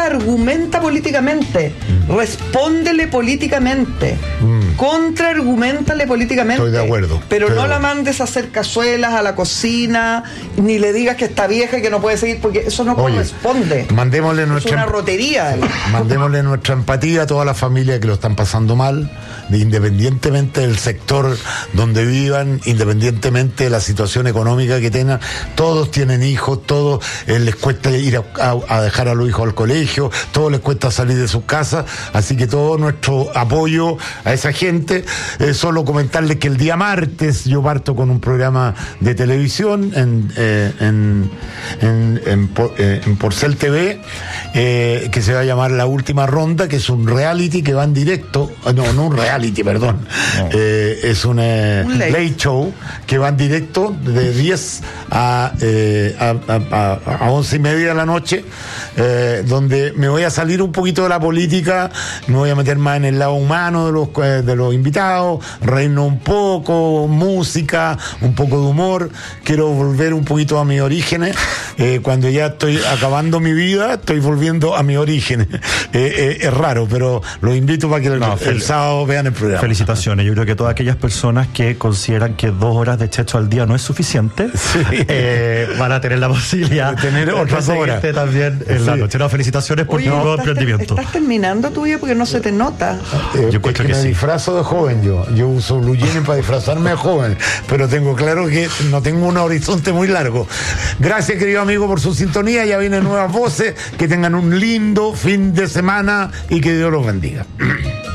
argumenta políticamente, respóndele políticamente, contraarguméntale políticamente. Estoy de acuerdo. Pero no la mandes a hacer cazuelas a la cocina, ni le digas que está vieja y que no puede seguir, porque eso no corresponde. Mandémosle es una rotería. Mandémosle nuestra empatía a todas las familias que lo están pasando mal, independientemente del sector donde vivan, independientemente de la situación económica que tengan. Todos tienen hijos, todos les cuesta ir a dejar a los hijos al colegio, todos les cuesta salir de sus casas, así que todo nuestro apoyo a esa gente. Solo comentarles que el día martes yo parto con un programa de televisión en Porcel TV, que se va a llamar La Última Ronda, que es un reality que va en directo, no un reality, perdón, es un late show que va en directo de 10 a 11:30 de la noche, donde me voy a salir un poquito de la política, me voy a meter más en el lado humano de los invitados, reírnos un poco, música, un poco de humor. Quiero volver un poquito a mis orígenes. Cuando ya estoy acabando mi vida, estoy volviendo a mis orígenes. Es raro, pero los invito para que el sábado vean el programa. Felicitaciones. Yo creo que todas aquellas personas que consideran que 2 horas de Checho al día no es suficiente, van a tener la posibilidad de tener otras horas también en la noche. No, felicitaciones por tu nuevo emprendimiento. ¿Estás terminando tu vida? Porque no se te nota. Yo creo que me disfrazo de joven yo uso blue jeans para disfrazarme de joven, pero tengo claro que no tengo un horizonte muy largo. Gracias, querido amigo, por su sintonía. Ya vienen nuevas voces. Que tengan un lindo fin de semana y que Dios los bendiga.